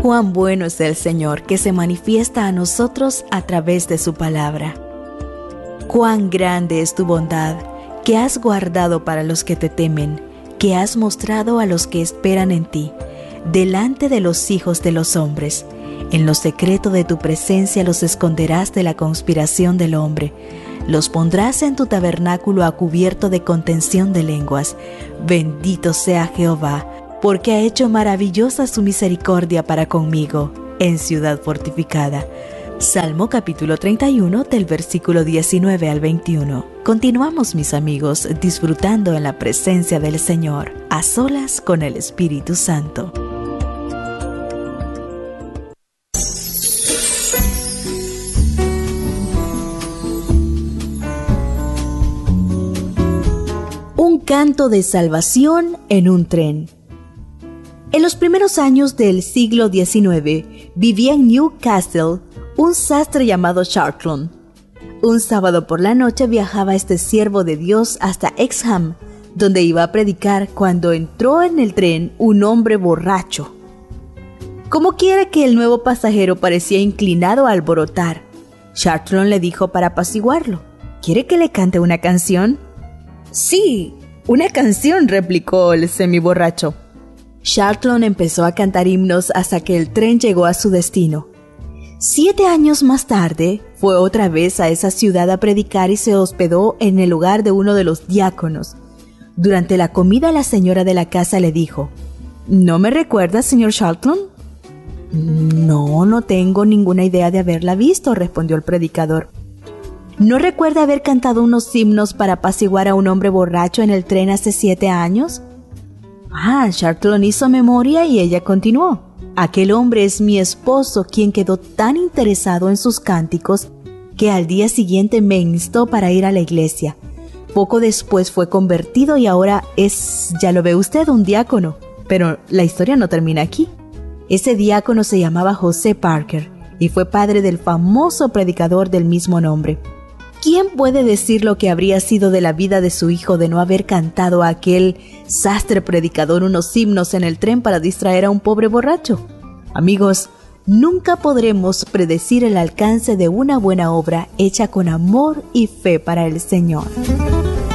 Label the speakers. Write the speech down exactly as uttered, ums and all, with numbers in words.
Speaker 1: Cuán bueno es el Señor, que se manifiesta a nosotros a través de su palabra. Cuán grande es tu bondad, que has guardado para los que te temen, que has mostrado a los que esperan en ti, delante de los hijos de los hombres. En lo secreto de tu presencia los esconderás de la conspiración del hombre. Los pondrás en tu tabernáculo a cubierto de contención de lenguas. Bendito sea Jehová, porque ha hecho maravillosa su misericordia para conmigo en ciudad fortificada. Salmo capítulo treinta y uno, del versículo diecinueve al veintiuno. Continuamos, mis amigos, disfrutando en la presencia del Señor, a solas con el Espíritu Santo. Un canto de salvación en un tren. En los primeros años del siglo diecinueve vivía en Newcastle un sastre llamado Charlton. Un sábado por la noche viajaba este siervo de Dios hasta Hexham, donde iba a predicar, cuando entró en el tren un hombre borracho. Como quiera que el nuevo pasajero parecía inclinado a alborotar, Charlton le dijo para apaciguarlo: ¿Quiere que le cante una canción? Sí, una canción, replicó el semiborracho. Charlton empezó a cantar himnos hasta que el tren llegó a su destino. Siete años más tarde, fue otra vez a esa ciudad a predicar y se hospedó en el hogar de uno de los diáconos. Durante la comida, la señora de la casa le dijo: ¿No me recuerda, señor Charlton? No, no tengo ninguna idea de haberla visto, respondió el predicador. ¿No recuerda haber cantado unos himnos para apaciguar a un hombre borracho en el tren hace siete años? Ah, Charlton hizo memoria y ella continuó: Aquel hombre es mi esposo, quien quedó tan interesado en sus cánticos que al día siguiente me instó para ir a la iglesia. Poco después fue convertido y ahora es, ya lo ve usted, un diácono. Pero la historia no termina aquí. Ese diácono se llamaba José Parker y fue padre del famoso predicador del mismo nombre. ¿Quién puede decir lo que habría sido de la vida de su hijo de no haber cantado a aquel sastre predicador unos himnos en el tren para distraer a un pobre borracho? Amigos, nunca podremos predecir el alcance de una buena obra hecha con amor y fe para el Señor.